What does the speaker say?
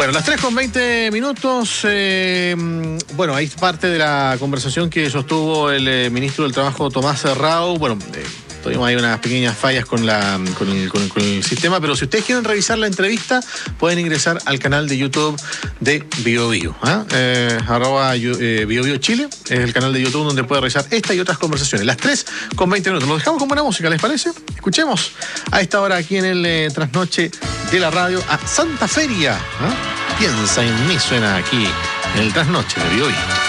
Bueno, las 3:20. Bueno, ahí parte de la conversación que sostuvo el ministro del Trabajo, Tomás Rao. Bueno, tuvimos ahí unas pequeñas fallas con el sistema, pero si ustedes quieren revisar la entrevista, pueden ingresar al canal de YouTube de BioBio. @BioBio Chile es el canal de YouTube donde puede revisar esta y otras conversaciones. Las 3:20. Nos dejamos con buena música, ¿les parece? Escuchemos a esta hora aquí en el Trasnoche de la Radio a Santa Feria. Piensa en mí, suena aquí en el Trasnoche de BioBio.